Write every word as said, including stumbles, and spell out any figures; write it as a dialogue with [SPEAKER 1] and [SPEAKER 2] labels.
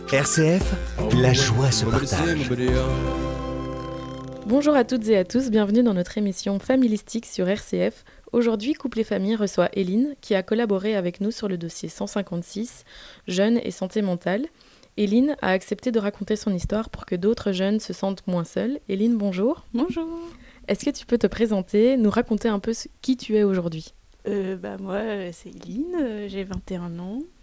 [SPEAKER 1] R C F, la joie se partage.
[SPEAKER 2] Bonjour à toutes et à tous, bienvenue dans notre émission Familistique sur R C F. Aujourd'hui, Couple et Famille reçoit Eline, qui a collaboré avec nous sur le dossier cent cinquante-six, Jeunes et santé mentale. Eline a accepté de raconter son histoire pour que d'autres jeunes se sentent moins seuls. Eline, bonjour.
[SPEAKER 3] Bonjour.
[SPEAKER 2] Est-ce que tu peux te présenter, nous raconter un peu qui tu es aujourd'hui ?
[SPEAKER 3] euh, bah Moi, c'est Eline, euh, j'ai vingt et un ans,